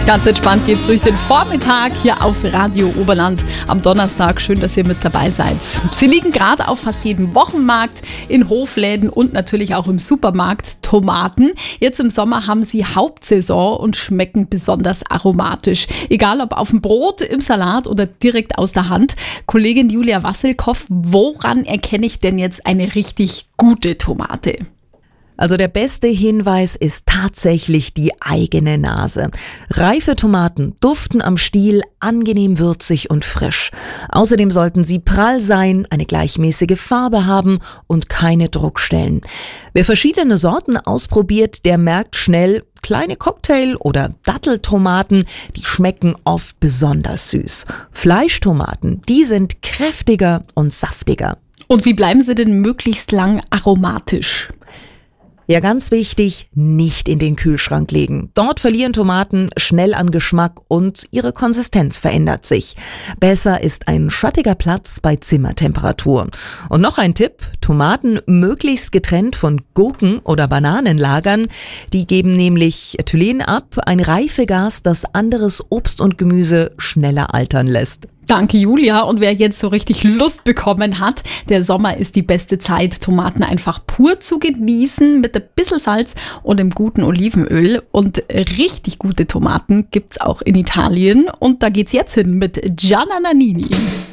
Ganz entspannt geht's durch den Vormittag hier auf Radio Oberland am Donnerstag. Schön, dass ihr mit dabei seid. Sie liegen gerade auf fast jedem Wochenmarkt, in Hofläden und natürlich auch im Supermarkt Tomaten. Jetzt im Sommer haben sie Hauptsaison und schmecken besonders aromatisch. Egal ob auf dem Brot, im Salat oder direkt aus der Hand. Kollegin Julia Wassilkow, woran erkenne ich denn jetzt eine richtig gute Tomate? Also der beste Hinweis ist tatsächlich die eigene Nase. Reife Tomaten duften am Stiel angenehm würzig und frisch. Außerdem sollten sie prall sein, eine gleichmäßige Farbe haben und keine Druckstellen. Wer verschiedene Sorten ausprobiert, der merkt schnell, kleine Cocktail- oder Datteltomaten, die schmecken oft besonders süß. Fleischtomaten, die sind kräftiger und saftiger. Und wie bleiben sie denn möglichst lang aromatisch? Ja, ganz wichtig, nicht in den Kühlschrank legen. Dort verlieren Tomaten schnell an Geschmack und ihre Konsistenz verändert sich. Besser ist ein schattiger Platz bei Zimmertemperatur. Und noch ein Tipp, Tomaten möglichst getrennt von Gurken oder Bananen lagern. Die geben nämlich Ethylen ab, ein Reifegas, das anderes Obst und Gemüse schneller altern lässt. Danke, Julia. Und wer jetzt so richtig Lust bekommen hat, der Sommer ist die beste Zeit, Tomaten einfach pur zu genießen mit ein bisschen Salz und einem guten Olivenöl. Und richtig gute Tomaten gibt's auch in Italien. Und da geht's jetzt hin mit Gianna Nannini.